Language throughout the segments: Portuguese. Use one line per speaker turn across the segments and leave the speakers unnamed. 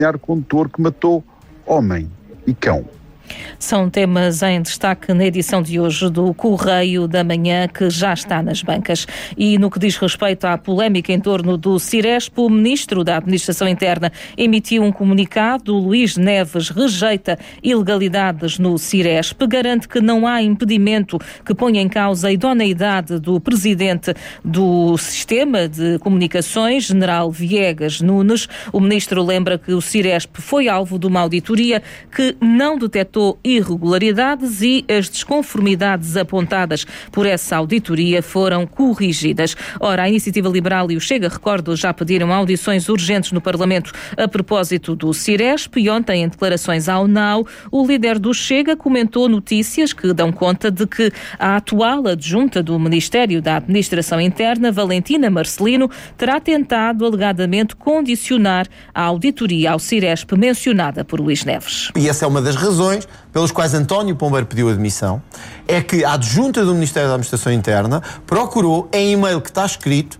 condutor que matou homem e cão.
São temas em destaque na edição de hoje do Correio da Manhã, que já está nas bancas. E no que diz respeito à polémica em torno do Ciresp, o Ministro da Administração Interna emitiu um comunicado. Luís Neves rejeita ilegalidades no Ciresp, garante que não há impedimento que ponha em causa a idoneidade do Presidente do Sistema de Comunicações, General Viegas Nunes. O Ministro lembra que o Ciresp foi alvo de uma auditoria que não detectou irregularidades e as desconformidades apontadas por essa auditoria foram corrigidas. Ora, a Iniciativa Liberal e o Chega, recordo, já pediram audições urgentes no Parlamento a propósito do Ciresp e ontem, em declarações ao NAU, o líder do Chega comentou notícias que dão conta de que a atual adjunta do Ministério da Administração Interna, Valentina Marcelino, terá tentado alegadamente condicionar a auditoria ao Ciresp mencionada por Luís Neves.
E essa é uma das razões pelos quais António Pombeiro pediu admissão, é que a adjunta do Ministério da Administração Interna procurou, em e-mail que está escrito,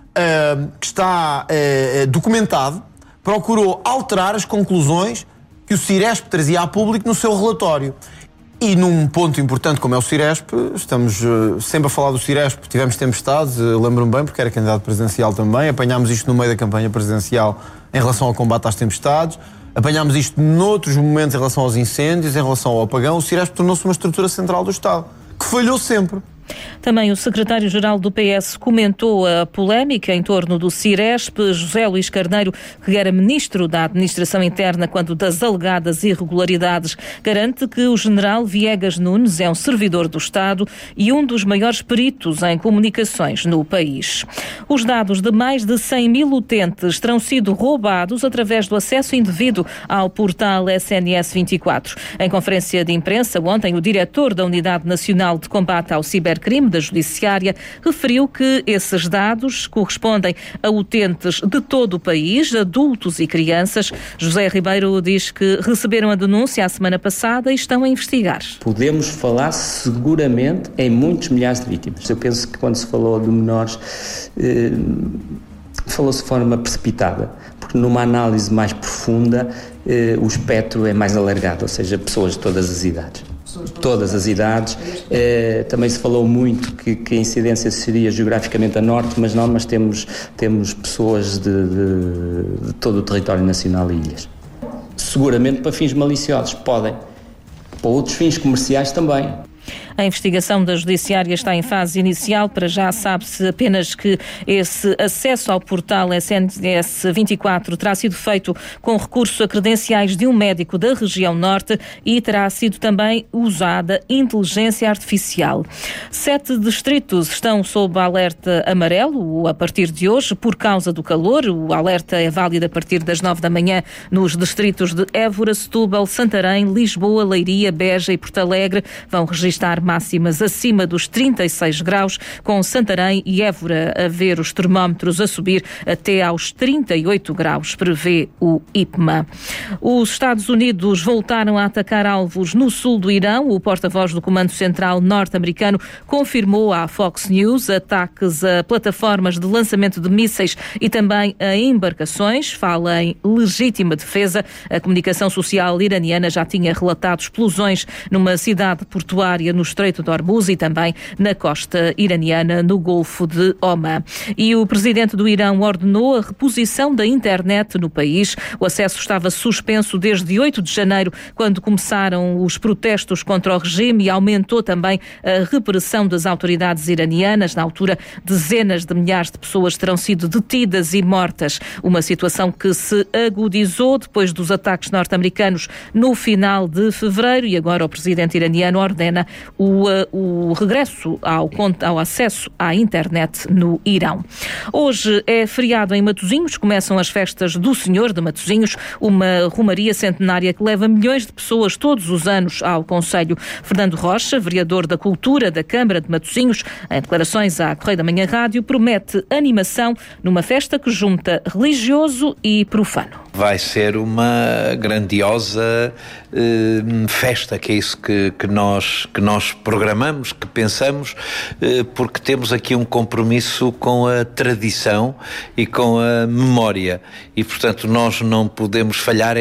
que está documentado, procurou alterar as conclusões que o Ciresp trazia a público no seu relatório. E num ponto importante como é o Ciresp, estamos sempre a falar do Ciresp, tivemos tempestades, lembro-me bem, porque era candidato presidencial também, apanhámos isto no meio da campanha presidencial em relação ao combate às tempestades, apanhámos isto noutros momentos em relação aos incêndios, em relação ao apagão. O Ciresp tornou-se uma estrutura central do Estado, que falhou sempre.
Também o secretário-geral do PS comentou a polémica em torno do Ciresp. José Luís Carneiro, que era ministro da Administração Interna quando das alegadas irregularidades, garante que o general Viegas Nunes é um servidor do Estado e um dos maiores peritos em comunicações no país. Os dados de mais de 100 mil utentes terão sido roubados através do acesso indevido ao portal SNS 24. Em conferência de imprensa ontem, o diretor da Unidade Nacional de Combate ao Cibercrime da Judiciária referiu que esses dados correspondem a utentes de todo o país, adultos e crianças. José Ribeiro diz que receberam a denúncia a semana passada e estão a investigar.
Podemos falar seguramente em muitos milhares de vítimas. Eu penso que quando se falou de menores, falou-se de forma precipitada, porque numa análise mais profunda o espectro é mais alargado, ou seja, pessoas de todas as idades. Todas as idades. Também se falou muito que a incidência seria geograficamente a norte, mas não, mas temos pessoas de todo o território nacional e ilhas. Seguramente para fins maliciosos, podem. Para outros fins comerciais também.
A investigação da Judiciária está em fase inicial. Para já sabe-se apenas que esse acesso ao portal SNS 24 terá sido feito com recurso a credenciais de um médico da região norte e terá sido também usada inteligência artificial. 7 distritos estão sob alerta amarelo a partir de hoje por causa do calor. O alerta é válido a partir das 9 da manhã nos distritos de Évora, Setúbal, Santarém, Lisboa, Leiria, Beja e Porto Alegre. Vão registrar máximas acima dos 36 graus, com Santarém e Évora a ver os termómetros a subir até aos 38 graus, prevê o IPMA. Os Estados Unidos voltaram a atacar alvos no sul do Irão. O porta-voz do Comando Central norte-americano confirmou à Fox News ataques a plataformas de lançamento de mísseis e também a embarcações. Fala em legítima defesa. A comunicação social iraniana já tinha relatado explosões numa cidade portuária no Estreito de Hormuz e também na costa iraniana, no Golfo de Omã. E o presidente do Irão ordenou a reposição da internet no país. O acesso estava suspenso desde 8 de janeiro, quando começaram os protestos contra o regime, e aumentou também a repressão das autoridades iranianas. Na altura, dezenas de milhares de pessoas terão sido detidas e mortas. Uma situação que se agudizou depois dos ataques norte-americanos no final de fevereiro, e agora o presidente iraniano ordena o regresso ao acesso à internet no Irão. Hoje é feriado em Matosinhos, começam as festas do Senhor de Matosinhos, uma romaria centenária que leva milhões de pessoas todos os anos ao concelho. Fernando Rocha, vereador da Cultura da Câmara de Matosinhos, em declarações à Correio da Manhã Rádio, promete animação numa festa que junta religioso e profano.
Vai ser uma grandiosa festa, que é isso que nós programamos, que pensamos, porque temos aqui um compromisso com a tradição e com a memória e, portanto, nós não podemos falhar